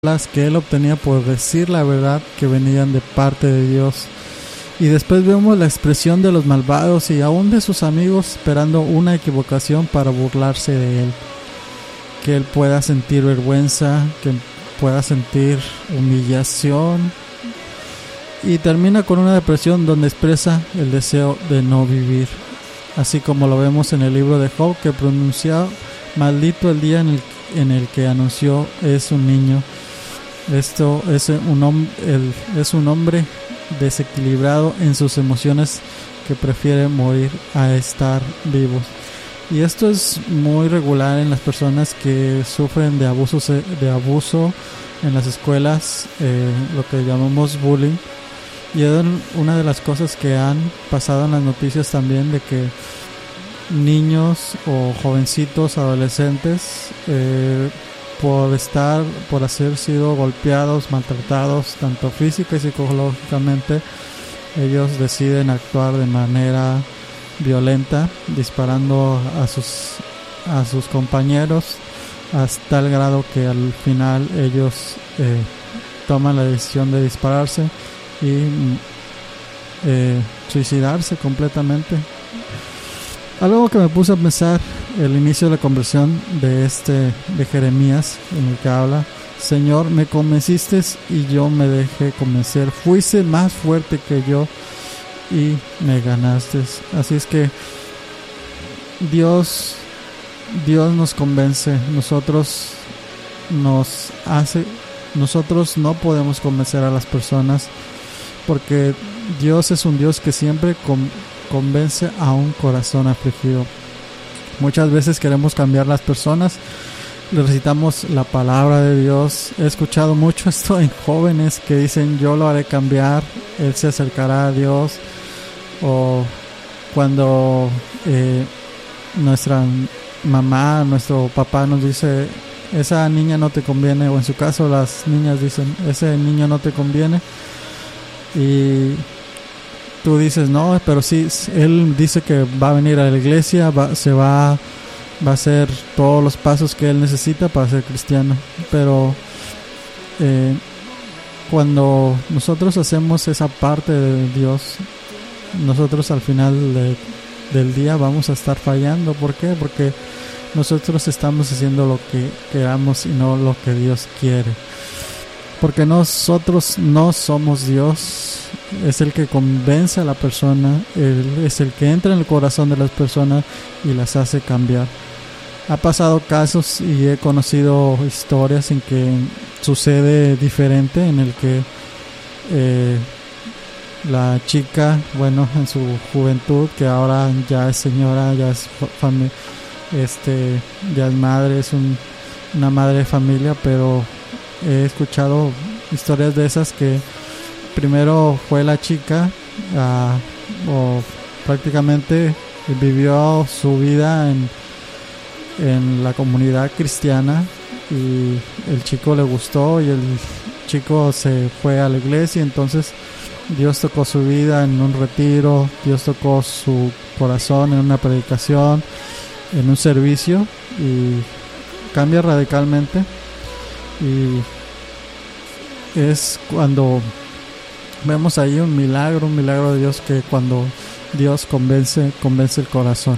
las que él obtenía por decir la verdad que venían de parte de Dios. Y después vemos la expresión de los malvados y aún de sus amigos esperando una equivocación para burlarse de él. Que él pueda sentir vergüenza, que pueda sentir humillación. Y termina con una depresión donde expresa el deseo de no vivir. Así como lo vemos en el libro de Job, que pronunció: maldito el día en el que anunció es un niño. Esto es un hombre desequilibrado en sus emociones que prefiere morir a estar vivos. Y esto es muy regular en las personas que sufren de abuso en las escuelas, lo que llamamos bullying. Y es una de las cosas que han pasado en las noticias también, de que niños o jovencitos, adolescentes, por haber sido golpeados, maltratados, tanto física y psicológicamente, ellos deciden actuar de manera violenta, disparando a sus compañeros, hasta el grado que al final ellos toman la decisión de dispararse y suicidarse completamente. Algo que me puse a pensar el inicio de la conversión de Jeremías, en el que habla: Señor, me convenciste y yo me dejé convencer, fuiste más fuerte que yo y me ganaste. Así es que Dios nos convence, nosotros no podemos convencer a las personas, porque Dios es un Dios que siempre convence a un corazón afligido. Muchas veces queremos cambiar las personas, necesitamos la palabra de Dios. He escuchado mucho esto en jóvenes que dicen: yo lo haré cambiar, él se acercará a Dios. O cuando nuestra mamá, nuestro papá nos dice: esa niña no te conviene, o en su caso las niñas dicen: ese niño no te conviene. Y tú dices: no, pero sí, él dice que va a venir a la iglesia, va a hacer todos los pasos que él necesita para ser cristiano. Pero cuando nosotros hacemos esa parte de Dios, nosotros al final del día vamos a estar fallando. ¿Por qué? Porque nosotros estamos haciendo lo que queramos y no lo que Dios quiere. Porque nosotros no somos Dios. Es el que convence a la persona, Él es el que entra en el corazón de las personas y las hace cambiar. Ha pasado casos y he conocido historias en que sucede diferente, en el que la chica, en su juventud, que ahora ya es señora, ya es ya es madre, es una madre de familia, pero he escuchado historias de esas que primero fue la chica, o prácticamente vivió su vida en la comunidad cristiana, y el chico le gustó y el chico se fue a la iglesia. Entonces Dios tocó su vida en un retiro, Dios tocó su corazón en una predicación, en un servicio, y cambia radicalmente. Y es cuando vemos ahí un milagro de Dios, que cuando Dios convence el corazón.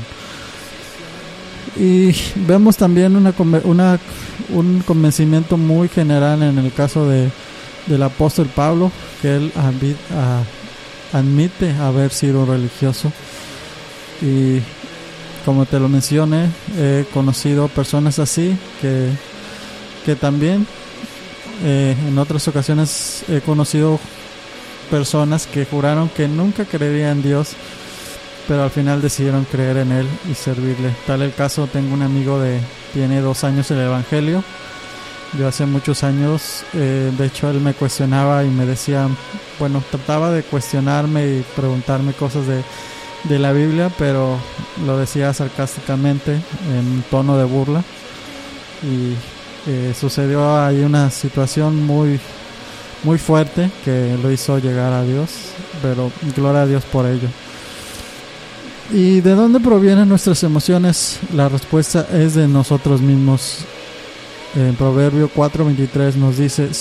Y vemos también un convencimiento muy general en el caso del apóstol Pablo, que él admite haber sido religioso. Y como te lo mencioné, he conocido personas así que también en otras ocasiones he conocido personas que juraron que nunca creerían en Dios, pero al final decidieron creer en Él y servirle. Tal el caso, tengo un amigo tiene 2 años en el Evangelio. Yo hace muchos años, de hecho él me cuestionaba y me decía, trataba de cuestionarme y preguntarme cosas de la Biblia, pero lo decía sarcásticamente, en tono de burla. Y sucedió ahí una situación muy, muy fuerte que lo hizo llegar a Dios, pero gloria a Dios por ello. ¿Y de dónde provienen nuestras emociones? La respuesta es de nosotros mismos. En Proverbio 4:23 nos dice: